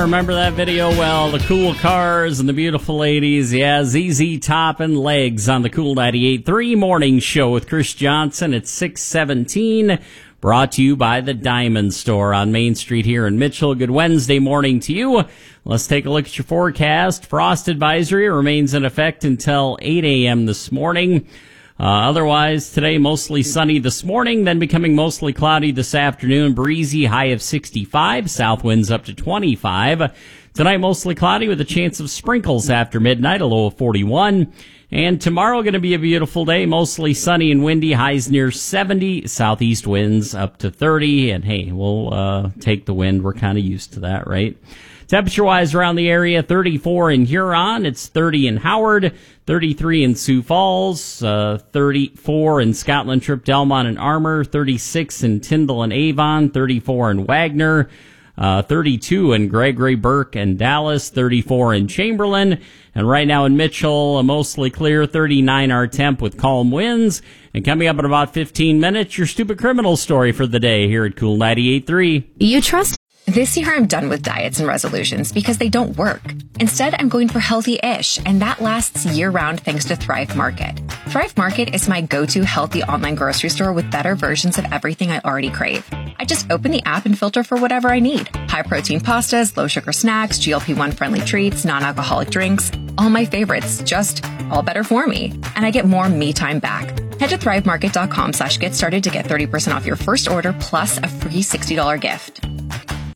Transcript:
remember that video well. The cool cars and the beautiful ladies. Yeah, ZZ Top and Legs on the Cool 98.3 Morning Show with Chris Johnson at 6:17. Brought to you by the Diamond Store on Main Street here in Mitchell. Good Wednesday morning to you. Let's take a look at your forecast. Frost advisory remains in effect until 8 a.m. this morning. Otherwise, today mostly sunny this morning, then becoming mostly cloudy this afternoon. Breezy, high of 65, south winds up to 25. Tonight mostly cloudy with a chance of sprinkles after midnight, a low of 41. And tomorrow going to be a beautiful day, mostly sunny and windy, highs near 70, southeast winds up to 30. And hey, we'll take the wind. We're kind of used to that, right? Temperature-wise around the area, 34 in Huron, it's 30 in Howard, 33 in Sioux Falls, 34 in Scotland Trip, Delmont and Armour, 36 in Tyndall and Avon, 34 in Wagner, 32 in Gregory, Burke and Dallas, 34 in Chamberlain, and right now in Mitchell, mostly clear, 39 our temp with calm winds. And coming up in about 15 minutes, your stupid criminal story for the day here at Cool 98.3. You trust? This year I'm done with diets and resolutions because they don't work. Instead, I'm going for healthy-ish, and that lasts year-round thanks to Thrive Market. Thrive Market is my go-to healthy online grocery store with better versions of everything I already crave. I just open the app and filter for whatever I need. High-protein pastas, low-sugar snacks, GLP-1 friendly treats, non-alcoholic drinks. All my favorites, just all better for me. And I get more me time back. Head to thrivemarket.com/get started to get 30% off your first order plus a free $60 gift.